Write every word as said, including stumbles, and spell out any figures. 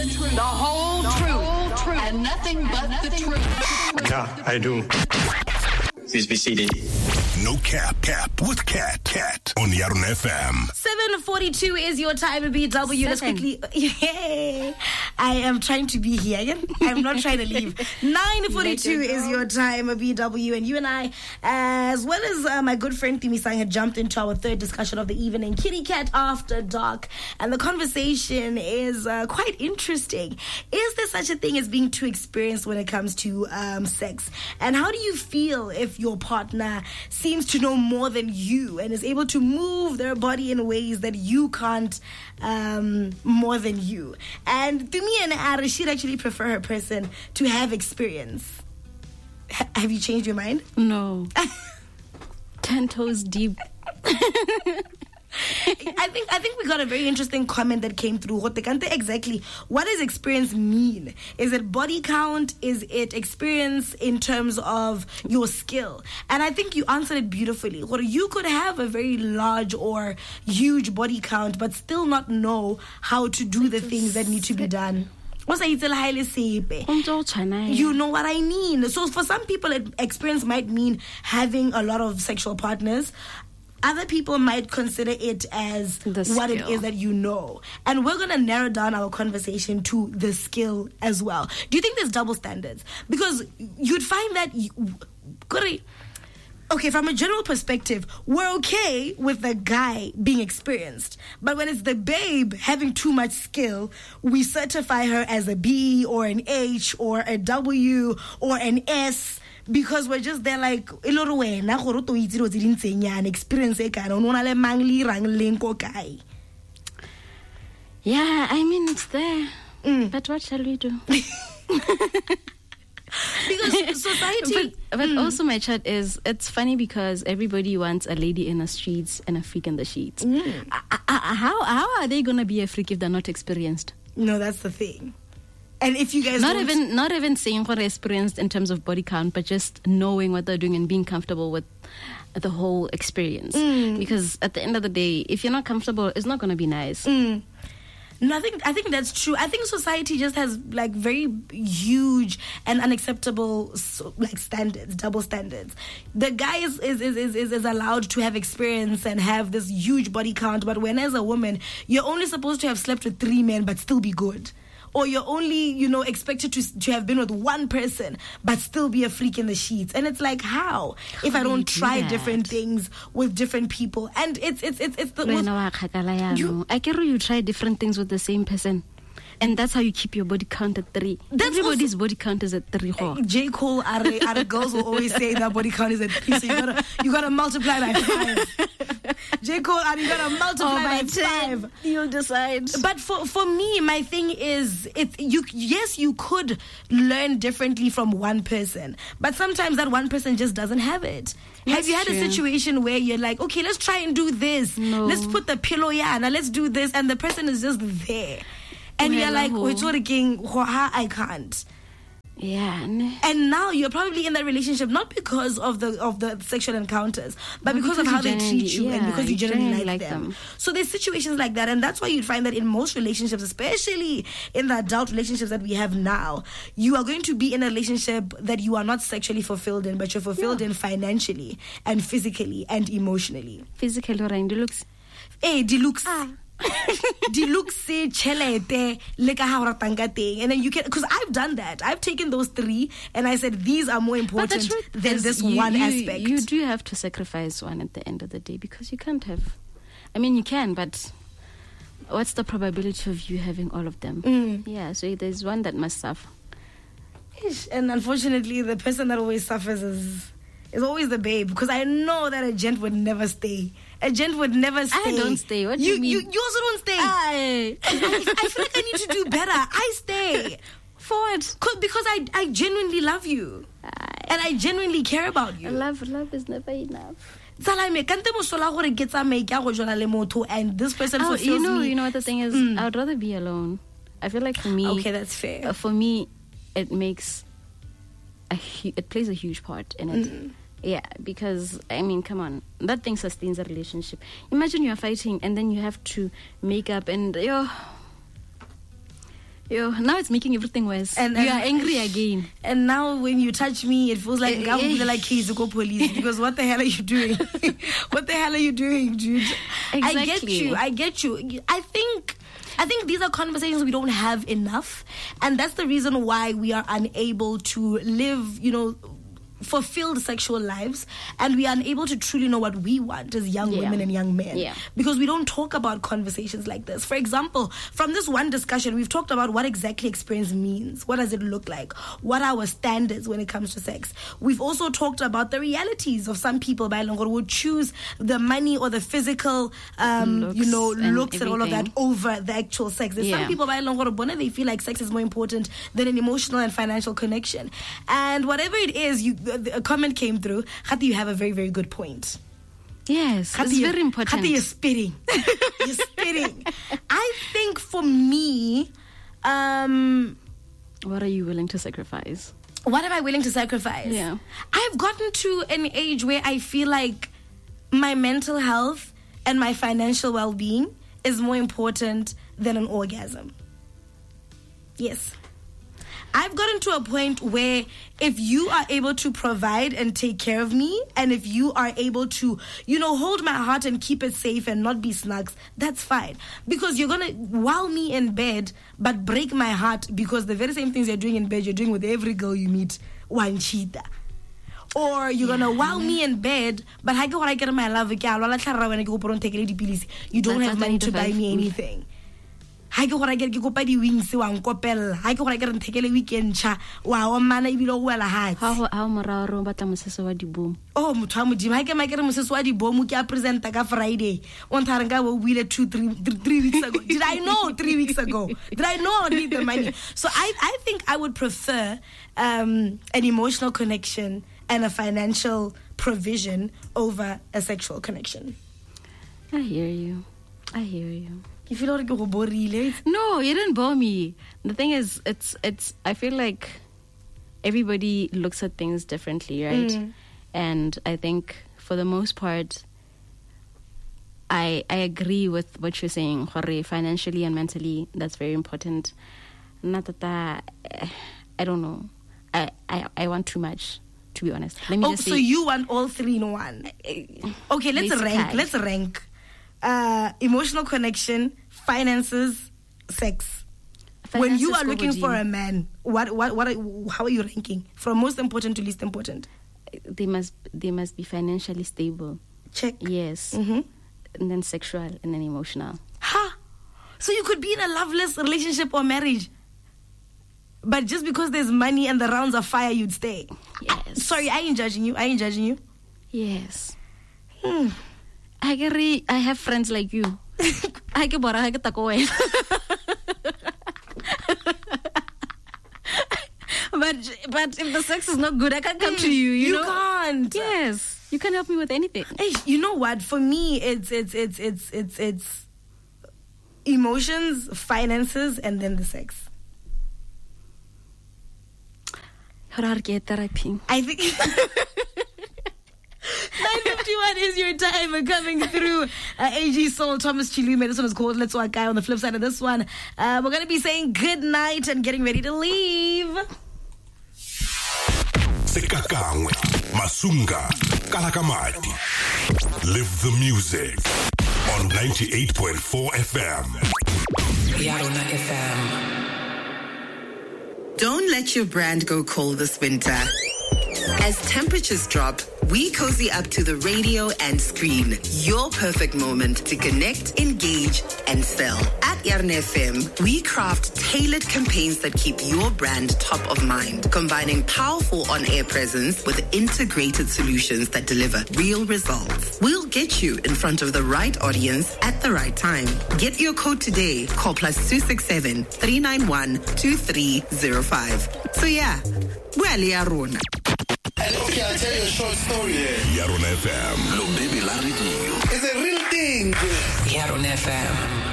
the whole truth, and nothing but the truth. Yeah, I do. Please be seated. No Cap, Cap with Cat, Cat on Yarun F M. seven forty-two is your time, B W. Let's quickly. Yay. I am trying to be here. I'm not trying to leave. nine forty-two is your time, B W. And you and I, as well as uh, my good friend Timi Sang, had jumped into our third discussion of the evening, Kitty Cat After Dark. And the conversation is uh, quite interesting. Is there such a thing as being too experienced when it comes to um, sex? And how do you feel if your partner seems to know more than you and is able to move their body in ways that you can't um, more than you? And to me and Ara, she'd actually prefer her person to have experience. H- have you changed your mind? No. Ten toes deep. I think I think we got a very interesting comment that came through. Exactly, what does experience mean? Is it body count? Is it experience in terms of your skill? And I think you answered it beautifully. Or you could have a very large or huge body count, but still not know how to do the things that need to be done. You know what I mean? So for some people, experience might mean having a lot of sexual partners. Other people might consider it as what it is that you know. And we're going to narrow down our conversation to the skill as well. Do you think there's double standards? Because you'd find that... You, okay, from a general perspective, we're okay with the guy being experienced. But when it's the babe having too much skill, we certify her as a B or an H or a W or an S... Because we're just there like experience yeah, I mean it's there. Mm. But what shall we do? Because society But, but mm. also my chat is it's funny because everybody wants a lady in the streets and a freak in the sheets. Mm. Uh, uh, how how are they gonna be a freak if they're not experienced? No, that's the thing. And if you guys not don't... even not even saying what I experienced in terms of body count, but just knowing what they're doing and being comfortable with the whole experience. Mm. Because at the end of the day, if you're not comfortable, it's not going to be nice. Mm. No, I think, I think that's true. I think society just has like very huge and unacceptable like standards, double standards. The guy is is, is, is is allowed to have experience and have this huge body count, but when as a woman, you're only supposed to have slept with three men but still be good. Or you're only, you know, expected to to have been with one person, but still be a freak in the sheets. And it's like, how? If how I don't do try that? different things with different people. And it's it's it's it's the with, you, I can you try different things with the same person. And that's how you keep your body count at three. That's Everybody's also, body count is at three. Uh, J. Cole, our, our girls will always say that body count is at three. So you gotta you gotta multiply by five. J. Cole, and you gotta multiply oh, by ten. five. You'll decide. But for, for me, my thing is, it's you. Yes, you could learn differently from one person, but sometimes that one person just doesn't have it. That's have you had true. a situation where you're like, okay, let's try and do this. No. Let's put the pillow, yeah, now let's do this, and the person is just there. And well, you're like, oh, I can't. Yeah. And now you're probably in that relationship not because of the of the sexual encounters, but because, because of how they treat you yeah, and because you generally, generally like, like them. them. So there's situations like that, and that's why you'd find that in most relationships, especially in the adult relationships that we have now, you are going to be in a relationship that you are not sexually fulfilled in, but you're fulfilled yeah. in financially and physically and emotionally. Physically, right? Deluxe. Hey, deluxe. Ah. Deluxe chelete leka ha ratanga thing, and then you can, because I've done that. I've taken those three and I said these are more important than this you, one you, aspect. You do have to sacrifice one at the end of the day because you can't have. I mean, you can, but what's the probability of you having all of them? Mm. Yeah, so there's one that must suffer. And unfortunately, the person that always suffers is is always the babe, because I know that a gent would never stay. A gent would never stay. I don't stay. What do you, you mean? You, you also don't stay. I, I feel like I need to do better. I stay. For what? Because I, I genuinely love you. I, and I genuinely care about you. Love, love is never enough. And this person oh, fulfills you know, me. You know what the thing is? Mm. I would rather be alone. I feel like for me... Okay, that's fair. Uh, for me, it makes... A hu- it plays a huge part in it. Mm. Yeah, because, I mean, come on. That thing sustains a relationship. Imagine you're fighting and then you have to make up and... Yo, Yo, now it's making everything worse. And, And and- you are angry again. And now when you touch me, it feels like Eh, I would eh. like keys to go police because what the hell are you doing? What the hell are you doing, dude? I get Exactly. you. I get you. I think I think these are conversations we don't have enough, and that's the reason why we are unable to live, you know, fulfilled sexual lives, and we are unable to truly know what we want as young Yeah. women and young men, Yeah. because we don't talk about conversations like this. For example, from this one discussion, we've talked about what exactly experience means. What does it look like? What are our standards when it comes to sex? We've also talked about the realities of some people by Longor would choose the money or the physical, um, Looks you know, and looks and all of that everything. over the actual sex. There's some Yeah. people by Longor Bona, they feel like sex is more important than an emotional and financial connection. And whatever it is, you a comment came through. Khati, you have a very, very good point. Yes, Khati, it's you- very important. Khati, you're spitting. You're spitting. I think for me, um, What are you willing to sacrifice? what am I willing to sacrifice? Yeah. I've gotten to an age where I feel like my mental health and my financial well-being is more important than an orgasm. Yes. I've gotten to a point where if you are able to provide and take care of me, and if you are able to, you know, hold my heart and keep it safe and not be snugs, that's fine. Because you're going to wow me in bed, but break my heart because the very same things you're doing in bed, you're doing with every girl you meet. One cheetah. Or you're gonna wow me in bed, but I get what I get in my love. You don't But have money to buy twenty-five me anything. Ha ke gore ke ke kopa di wings wa nkopella ha ke gore ke re nthekele weekend cha wa o mana e bile o wela ha How how moraro batla mosese wa diboom. oh motho wa modimo ha ke ma ke re mosese wa dibomo ke a presenta ka Friday o nthare nka bo buile two three three three weeks ago. Did I know three weeks ago? Did I know I need the money? So I I think I would prefer um an emotional connection and a financial provision over a sexual connection. I hear you. I hear you. You feel like you're borile. No, you didn't bore me. The thing is, it's it's. I feel like everybody looks at things differently, right? Mm. And I think for the most part, I I agree with what you're saying. Hore, financially and mentally, that's very important. Not that that I don't know. I, I I want too much, to be honest. Let me Oh, just so say, you want all three in one? Okay, let's Basically. rank. Let's rank. Uh, emotional connection, finances, sex. When you Finances are go looking for godimo. a man, what, what, what? Are, how are you ranking from most important to least important? they must they must be financially stable. Check. Yes. Mm-hmm. And then sexual and then emotional. Ha! So you could be in a loveless relationship or marriage, but just because there's money and the rounds of fire, you'd stay. Yes. Sorry, I ain't judging you. I ain't judging you. Yes. Hmm. I get re- I have friends like you. I get bora, I get tako wena. But but if the sex is not good, I can't come to you. You, You know? can't. Yes, you can help me with anything. Hey, you know what? For me, it's it's it's it's it's it's emotions, finances, and then the sex. Horar ke therapy. I think nine fifty-one is your time coming through. Uh, A G Soul, Thomas Chilume. This one is called Let's Walk Guy. On the flip side of this one, uh, we're going to be saying good night and getting ready to leave. Sekakangwe, Masunga, Kalakamati. Live the music on ninety-eight point four F M. Yarona F M. Don't let your brand go cold this winter. As temperatures drop, we cozy up to the radio and screen. Your perfect moment to connect, engage, and sell. At Yarn F M, we craft tailored campaigns that keep your brand top of mind, combining powerful on-air presence with integrated solutions that deliver real results. We'll get you in front of the right audience at the right time. Get your code today. Call plus two six seven, three nine one, two three zero five. So yeah, well, Yarona. Okay, I'll tell you a short story. Yarona F M. It's a real thing. Yarona F M.